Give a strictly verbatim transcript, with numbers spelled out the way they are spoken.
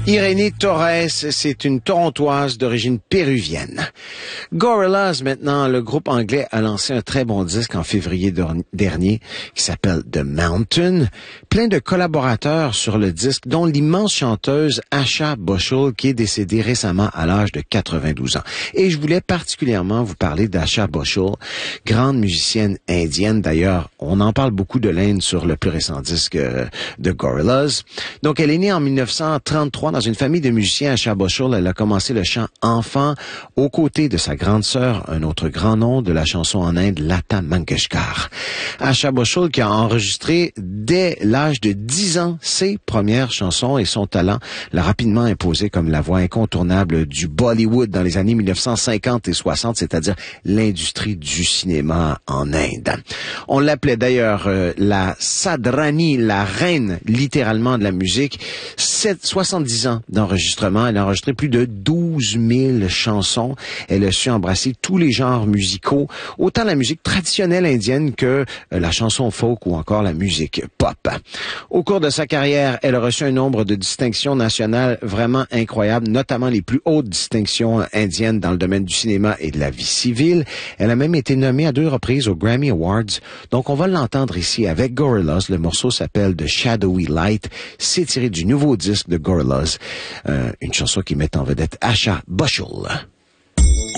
Irénée Torres, c'est une Torontoise d'origine péruvienne. Gorillaz, maintenant, le groupe anglais a lancé un très bon disque en février dernier qui s'appelle The Mountain. Plein de collaborateurs sur le disque, dont l'immense chanteuse Asha Bhoshul qui est décédée récemment à l'âge de quatre-vingt-douze ans. Et je voulais particulièrement vous parler d'Asha Bhoshul, grande musicienne indienne. D'ailleurs, on en parle beaucoup de l'Inde sur le plus récent disque de Gorillaz. Donc, elle est née en mille neuf cent trente-trois dans une famille de musiciens à Asha Bhoshul. Elle a commencé le chant enfant aux côtés de sa grande sœur, un autre grand nom de la chanson en Inde, Lata Mangeshkar. Asha Bhoshul qui a enregistré dès l'âge de dix ans ses premières chansons et son talent l'a rapidement imposé comme la voix incontournable du Bollywood dans les années mille neuf cent cinquante et soixante, c'est-à-dire l'industrie du cinéma en Inde. On l'appelait d'ailleurs euh, la Sadrani, la reine littéralement de la musique. soixante-dix ans d'enregistrement. Elle a enregistré plus de douze mille chansons. Elle a su embrasser tous les genres musicaux, autant la musique traditionnelle indienne que euh, la chanson folk ou encore la musique pop. Au cours de sa carrière, elle a reçu un nombre de distinctions nationales vraiment incroyables, notamment les plus hautes distinctions indiennes dans le domaine du cinéma et de la vie civile. Elle a même été nommée à deux reprises aux Grammy Awards. Donc, on va l'entendre ici avec Gorillaz. Le morceau s'appelle The Shadowy Light. C'est tiré du nouveau disque de Gorillaz, euh, une chanson qui met en vedette Asha Bhoshul.